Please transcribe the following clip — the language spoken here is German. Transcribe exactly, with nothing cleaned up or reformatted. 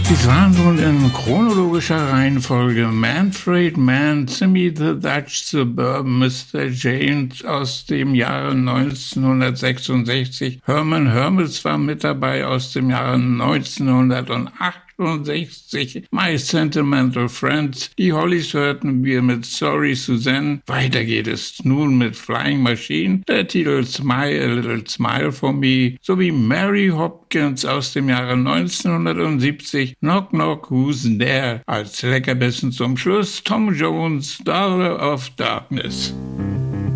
Dies waren nun in chronologischer Reihenfolge Manfred Mann, Timmy the Dutch Suburban, Mister James aus dem Jahre neunzehnhundertsechsundsechzig, Herman Hermits war mit dabei aus dem Jahre neunzehnhundertachtundsechzig, My Sentimental Friends, die Hollies hörten wir mit Sorry Suzanne, weiter geht es nun mit Flying Machine, der Titel Smile a Little Smile for Me, sowie Mary Hopkins aus dem Jahre neunzehnhundertsiebzig, Knock Knock Who's There, als Leckerbissen zum Schluss Tom Jones, Daughter of Darkness.